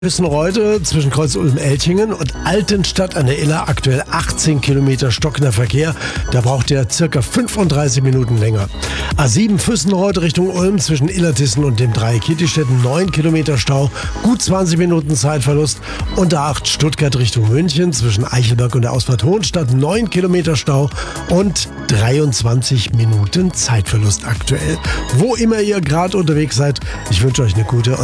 Füssen-Reutte zwischen Kreuz Ulm-Elchingen und Altenstadt an der Iller aktuell 18 Kilometer stockender Verkehr. Da braucht ihr circa 35 Minuten länger. A7 Füssen-Reutte Richtung Ulm zwischen Illertissen und dem Dreieck Kittistetten 9 Kilometer Stau, gut 20 Minuten Zeitverlust. Und A8 Stuttgart Richtung München zwischen Eichelberg und der Ausfahrt Hohenstadt 9 Kilometer Stau und 23 Minuten Zeitverlust aktuell. Wo immer ihr gerade unterwegs seid, ich wünsche euch eine gute